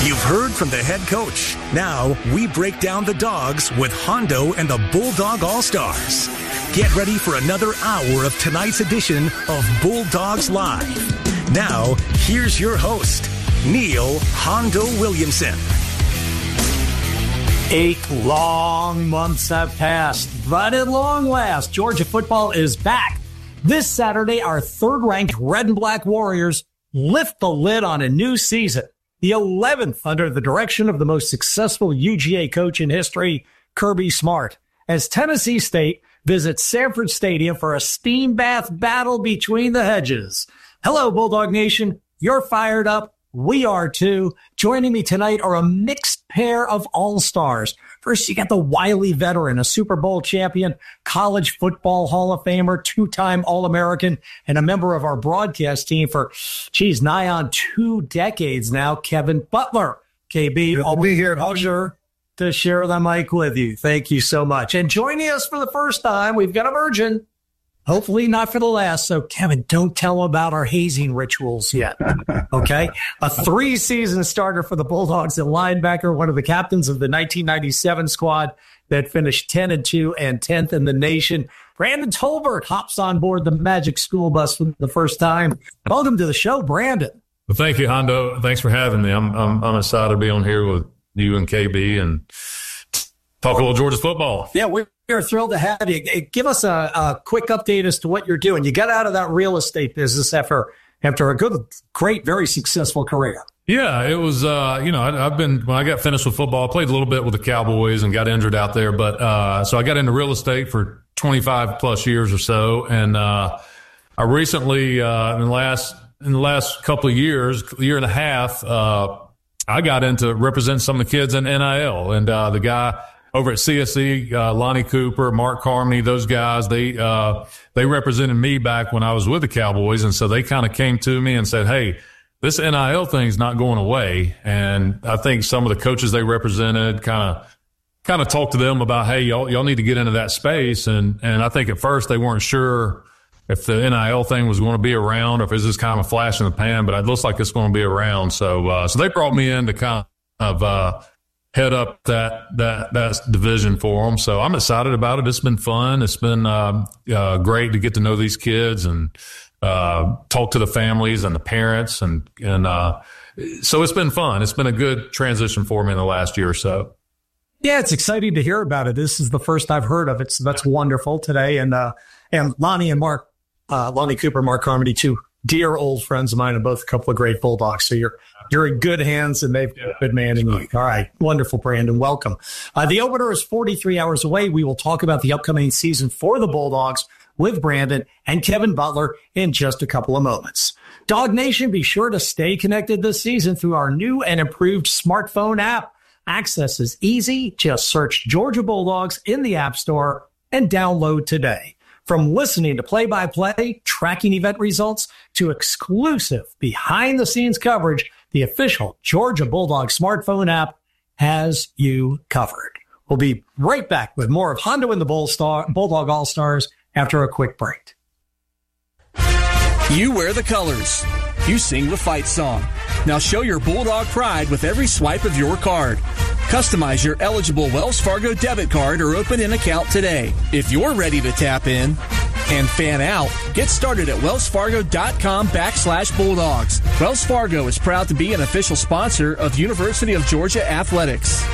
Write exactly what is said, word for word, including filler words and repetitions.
You've heard from the head coach. Now we break down the dogs with Hondo and the Bulldog All-Stars. Get ready for another hour of tonight's edition of Bulldogs Live. Now, here's your host, Neil Hondo Williamson. Eight long months have passed, but at long last, Georgia football is back. This Saturday, our third-ranked Red and Black Warriors lift the lid on a new season, the eleventh under the direction of the most successful U G A coach in history, Kirby Smart, as Tennessee State visits Sanford Stadium for a steam bath battle between the hedges. Hello, Bulldog Nation. You're fired up. We are too. Joining me tonight are a mixed pair of all-stars. First, you got the wily veteran, a Super Bowl champion, college football Hall of Famer, two-time All-American, and a member of our broadcast team for, geez, nigh on two decades now, Kevin Butler. K B, I'll be here. Pleasure to share the mic with you. Thank you so much. And joining us for the first time, we've got a virgin. Hopefully not for the last. So, Kevin, don't tell about our hazing rituals yet. Okay? A three-season starter for the Bulldogs and linebacker, one of the captains of the nineteen ninety-seven squad that finished ten and two and tenth in the nation. Brandon Tolbert hops on board the Magic School Bus for the first time. Welcome to the show, Brandon. Well, thank you, Hondo. Thanks for having me. I'm I'm, I'm excited to be on here with you and K B and talk a little Georgia football. Yeah, we're We're thrilled to have you. Give us a, a quick update as to what you're doing. You got out of that real estate business after after a good, great, very successful career. Yeah, it was, uh, you know, I, I've been, when I got finished with football, I played a little bit with the Cowboys and got injured out there. But uh, so I got into real estate for twenty-five plus years or so. And uh, I recently, uh, in the last in the last couple of years, year and a half, uh, I got into representing some of the kids in N I L. And uh, the guy over at C S E, uh, Lonnie Cooper, Mark Carmody, those guys, they uh, they represented me back when I was with the Cowboys. And so they kind of came to me and said, hey, this N I L thing's not going away. And I think some of the coaches they represented kind of kind of talked to them about, hey, y'all, y'all need to get into that space. And, and I think at first they weren't sure if the N I L thing was going to be around or if it was just kind of a flash in the pan, but it looks like it's going to be around. So uh, so they brought me in to kind of uh, – head up that, that, that division for them. So I'm excited about it. It's been fun. It's been, uh, uh, great to get to know these kids and, uh, talk to the families and the parents. And, and, uh, so it's been fun. It's been a good transition for me in the last year or so. Yeah, it's exciting to hear about it. This is the first I've heard of it. So that's wonderful today. And, uh, and Lonnie and Mark, uh, Lonnie Cooper, Mark Carmody, two dear old friends of mine and both a couple of great Bulldogs. So you're, you're in good hands and they've got good manning. All right. Wonderful, Brandon. Welcome. Uh, the opener is forty-three hours away. We will talk about the upcoming season for the Bulldogs with Brandon and Kevin Butler in just a couple of moments. Dog Nation, be sure to stay connected this season through our new and improved smartphone app. Access is easy. Just search Georgia Bulldogs in the App Store and download today. From listening to play-by-play, tracking event results, to exclusive behind-the-scenes coverage, the official Georgia Bulldog smartphone app has you covered. We'll be right back with more of Hondo and the Bull Star, Bulldog All-Stars after a quick break. You wear the colors. You sing the fight song. Now show your Bulldog pride with every swipe of your card. Customize your eligible Wells Fargo debit card or open an account today. If you're ready to tap in and fan out, get started at wellsfargo.com backslash Bulldogs. Wells Fargo is proud to be an official sponsor of University of Georgia Athletics.